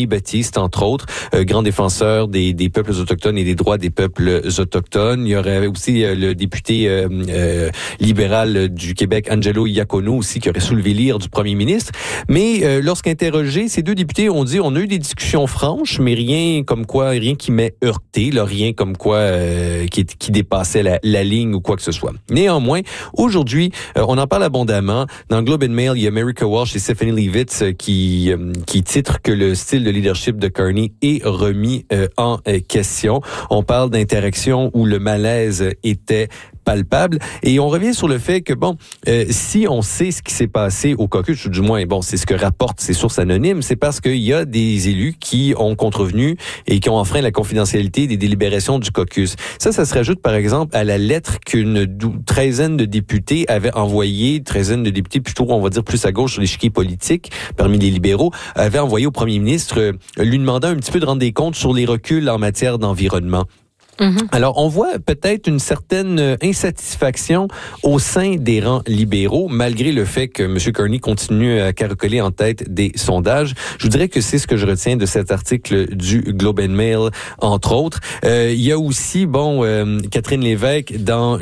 Baptiste, entre autres, grand défenseur des peuples autochtones et des droits des peuples autochtones. Il y aurait aussi le député libéral du Québec, Angelo Iacono, aussi, qui aurait soulevé l'ire du premier ministre. Mais lorsqu'interrogés, ces deux députés ont dit, on a eu des discussions franches, mais rien qui m'ait heurté, là, rien comme quoi qui dépassait la ligne ou quoi que ce soit. Néanmoins, aujourd'hui, on en parle abondamment. Dans le Globe and Mail, il y a America Walsh et Stephanie Levitz qui titrent que le style de leadership de Carney est remis en question. On parle d'interaction où le malaise était palpable. Et on revient sur le fait que, si on sait ce qui s'est passé au caucus, ou du moins, c'est ce que rapportent ces sources anonymes, c'est parce qu'il y a des élus qui ont contrevenu et qui ont enfreint la confidentialité des délibérations du caucus. Ça se rajoute, par exemple, à la lettre qu'une treizaine de députés avaient envoyée, plutôt, on va dire, plus à gauche sur l'échiquier politique, parmi les libéraux, avaient envoyé au premier ministre, lui demandant un petit peu de rendre des comptes sur les reculs en matière d'environnement. Mm-hmm. Alors, on voit peut-être une certaine insatisfaction au sein des rangs libéraux, malgré le fait que M. Carney continue à caracoler en tête des sondages. Je vous dirais que c'est ce que je retiens de cet article du Globe and Mail, entre autres. Il y a aussi, Catherine Lévesque dans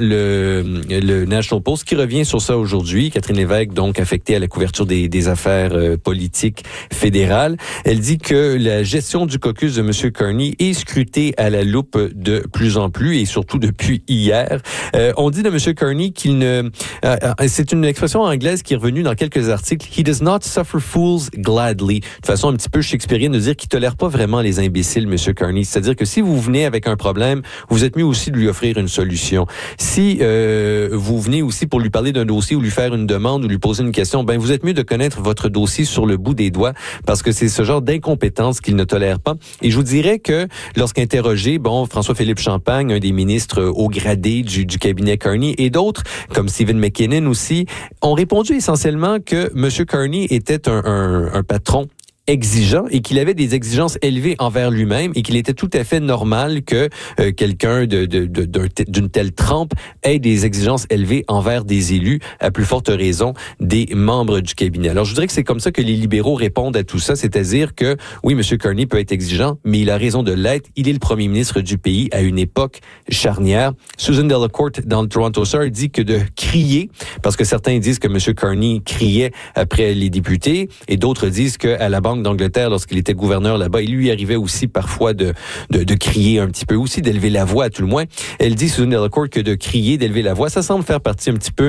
le National Post qui revient sur ça aujourd'hui. Catherine Lévesque, donc, affectée à la couverture des affaires politiques fédérales. Elle dit que la gestion du caucus de M. Carney est scrutée à la loupe de plus en plus, et surtout depuis hier. On dit de M. Carney qu'il ne... c'est une expression anglaise qui est revenue dans quelques articles. « He does not suffer fools gladly ». De façon un petit peu shakespearienne de dire qu'il tolère pas vraiment les imbéciles, M. Carney. C'est-à-dire que si vous venez avec un problème, vous êtes mieux aussi de lui offrir une solution. Si vous venez aussi pour lui parler d'un dossier ou lui faire une demande ou lui poser une question, vous êtes mieux de connaître votre dossier sur le bout des doigts, parce que c'est ce genre d'incompétence qu'il ne tolère pas. Et je vous dirais que lorsqu'interrogé, François-Philippe Champagne, un des ministres haut gradés du cabinet Carney, et d'autres, comme Stephen McKinnon aussi, ont répondu essentiellement que M. Carney était un patron exigeant et qu'il avait des exigences élevées envers lui-même et qu'il était tout à fait normal que quelqu'un d'une telle trempe ait des exigences élevées envers des élus, à plus forte raison des membres du cabinet. Alors, je dirais que c'est comme ça que les libéraux répondent à tout ça, c'est-à-dire que, oui, M. Carney peut être exigeant, mais il a raison de l'être. Il est le premier ministre du pays à une époque charnière. Susan Delacourt, dans le Toronto Star, dit que de crier, parce que certains disent que M. Carney criait après les députés, et d'autres disent qu'à la Banque d'Angleterre, lorsqu'il était gouverneur là-bas, il lui arrivait aussi parfois de crier un petit peu aussi, d'élever la voix à tout le moins. Elle dit, Susan Delacourt, que de crier, d'élever la voix, ça semble faire partie un petit peu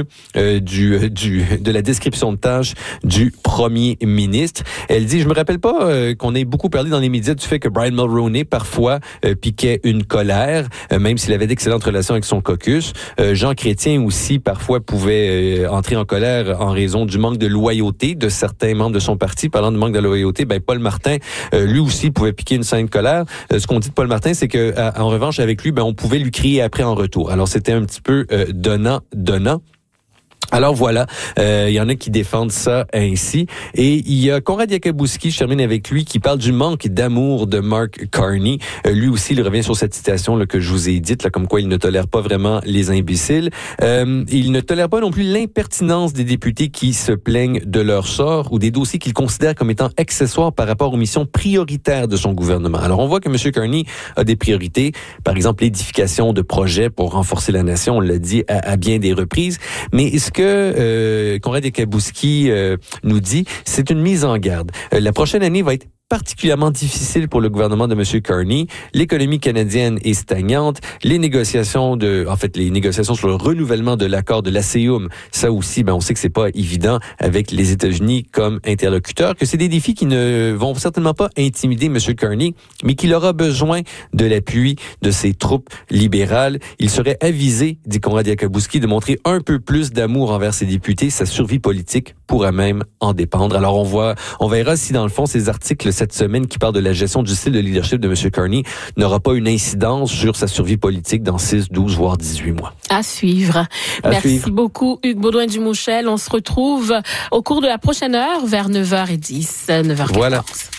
de la description de tâche du premier ministre. Elle dit, je me rappelle pas qu'on ait beaucoup parlé dans les médias du fait que Brian Mulroney parfois piquait une colère, même s'il avait d'excellentes relations avec son caucus. Jean Chrétien aussi parfois pouvait entrer en colère en raison du manque de loyauté de certains membres de son parti. Parlant de manque de loyauté, Paul Martin, lui aussi pouvait piquer une sainte colère. Ce qu'on dit de Paul Martin, c'est que en revanche avec lui, on pouvait lui crier après en retour. Alors c'était un petit peu donnant. Alors voilà, il y en a qui défendent ça ainsi. Et il y a Konrad Yakubowski, je termine avec lui, qui parle du manque d'amour de Mark Carney. Lui aussi, il revient sur cette citation que je vous ai dite, comme quoi il ne tolère pas vraiment les imbéciles. Il ne tolère pas non plus l'impertinence des députés qui se plaignent de leur sort ou des dossiers qu'il considère comme étant accessoires par rapport aux missions prioritaires de son gouvernement. Alors on voit que M. Carney a des priorités, par exemple l'édification de projets pour renforcer la nation, on l'a dit à bien des reprises, mais ce que Konrad Yakubowski nous dit, c'est une mise en garde. La prochaine année va être particulièrement difficile pour le gouvernement de M. Carney. L'économie canadienne est stagnante. Les négociations sur le renouvellement de l'accord de l'ASEUM, ça aussi, on sait que c'est pas évident avec les États-Unis comme interlocuteur, que c'est des défis qui ne vont certainement pas intimider M. Carney, mais qu'il aura besoin de l'appui de ses troupes libérales. Il serait avisé, dit Konrad Yakubowski, de montrer un peu plus d'amour envers ses députés. Sa survie politique pourra même en dépendre. Alors on verra si dans le fond ces articles cette semaine qui parle de la gestion du style de leadership de M. Carney n'aura pas une incidence sur sa survie politique dans 6, 12, voire 18 mois. À suivre. Merci beaucoup, Hugues Baudouin-Dumouchel. On se retrouve au cours de la prochaine heure vers 9h10, 9h14. Voilà.